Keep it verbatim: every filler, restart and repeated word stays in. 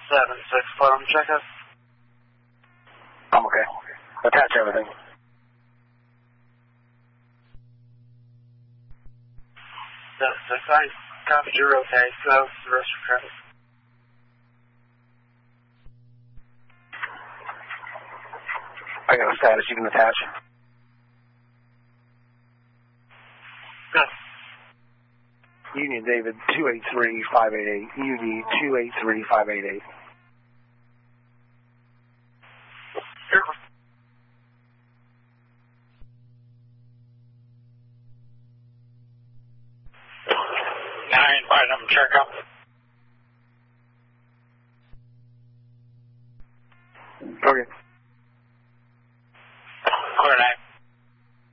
seven six, let them check us. I'm okay. Attach everything. seven six, I copy, you're okay. Go, the rest of your credit. I got a status you can attach. Good. Union David two eight three five eight eight. Union two eight three five eight eight. Nine, find them, check up.